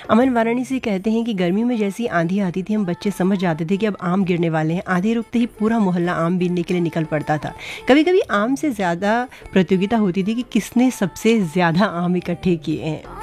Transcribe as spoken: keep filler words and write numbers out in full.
अमन वाराणसी कहते हैं कि गर्मी में जैसी आंधी आती थी हम बच्चे समझ जाते थे कि अब आम गिरने वाले हैं। आंधी रुकते ही पूरा मोहल्ला आम बीनने के लिए निकल पड़ता था। कभी कभी आम से ज़्यादा प्रतियोगिता होती थी कि किसने सबसे ज़्यादा आम इकट्ठे किए हैं।